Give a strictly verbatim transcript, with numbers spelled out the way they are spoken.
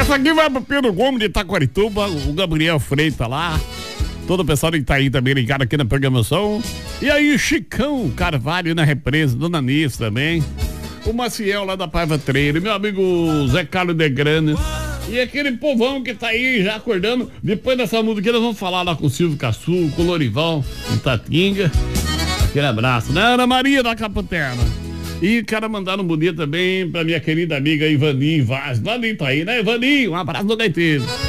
Essa aqui vai pro Pedro Gomes de Itaquarituba, o Gabriel Freitas lá. Todo o pessoal de Itaí também ligado aqui na programação. E aí, Chicão Carvalho na represa, Dona Nis também. O Maciel lá da Paiva Treira, meu amigo Zé Carlos de Grana. E aquele povão que tá aí já acordando. Depois dessa música nós vamos falar lá com o Silvio Caçu, com o Lorival, em Tatinga. Aquele abraço, né? Ana Maria da Capoterna. E quero mandar um bom dia também pra minha querida amiga Ivaninho Vaz, lá de Itaí, né, Ivaninho? Um abraço do gaiteiro.